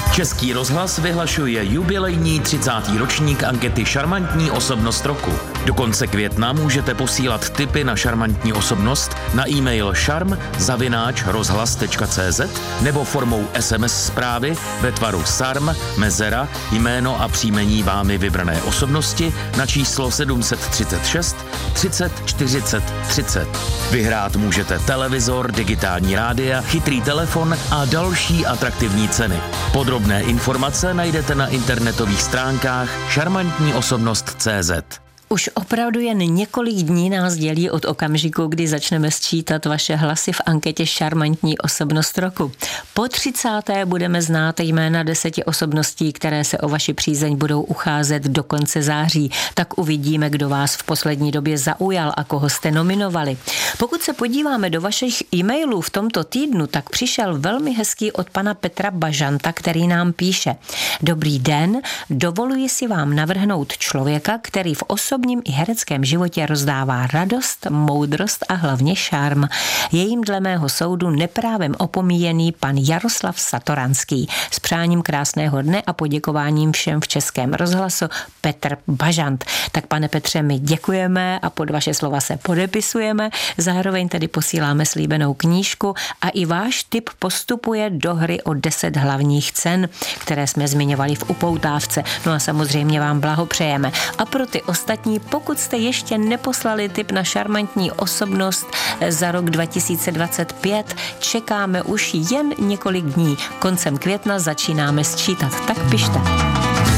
Český rozhlas vyhlašuje jubilejní 30. ročník ankety Šarmantní osobnost roku. Do konce května můžete posílat tipy na šarmantní osobnost na e-mail šarm@rozhlas.cz nebo formou SMS zprávy ve tvaru SARM, mezera, jméno a příjmení vámi vybrané osobnosti na číslo 736 30 40 30. Vyhrát můžete televizor, digitální rádia, chytrý telefon a další atraktivní ceny. Podrobné informace najdete na internetových stránkách šarmantníosobnost.cz. Už opravdu jen několik dní nás dělí od okamžiku, kdy začneme sčítat vaše hlasy v anketě Šarmantní osobnost roku. Po 30. budeme znát jména 10 osobností, které se o vaši přízeň budou ucházet do konce září. Tak uvidíme, kdo vás v poslední době zaujal a koho jste nominovali. Pokud se podíváme do vašich e-mailů v tomto týdnu, tak přišel velmi hezký od pana Petra Bažanta, který nám píše: Dobrý den, dovoluji si vám navrhnout člověka, který v osobním i hereckém životě rozdává radost, moudrost a hlavně šarm. Je jim dle mého soudu neprávem opomíjený pan Jaroslav Satoranský. S přáním krásného dne a poděkováním všem v Českém rozhlasu, Petr Bažant. Tak pane Petře, my děkujeme a pod vaše slova se podepisujeme. Zároveň tedy posíláme slíbenou knížku a i váš tip postupuje do hry o 10 hlavních cen, které jsme zmiňovali v upoutávce. No a samozřejmě vám blahopřejeme. A pro ty ostatní, pokud jste ještě neposlali tip na šarmantní osobnost za rok 2025, čekáme už jen několik dní. Koncem května začínáme sčítat. Tak pište.